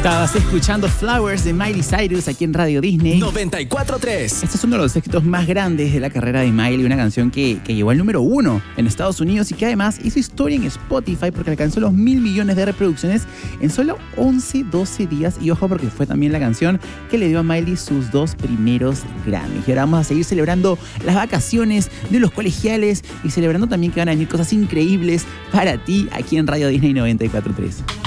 Estabas escuchando Flowers de Miley Cyrus aquí en Radio Disney 94.3. Este es uno de los éxitos más grandes de la carrera de Miley, una canción que llegó al número 1 en Estados Unidos y que además hizo historia en Spotify porque alcanzó los 1.000 millones de reproducciones en solo 12 días. Y ojo, porque fue también la canción que le dio a Miley sus 2 primeros Grammys. Y ahora vamos a seguir celebrando las vacaciones de los colegiales y celebrando también que van a venir cosas increíbles para ti aquí en Radio Disney 94.3.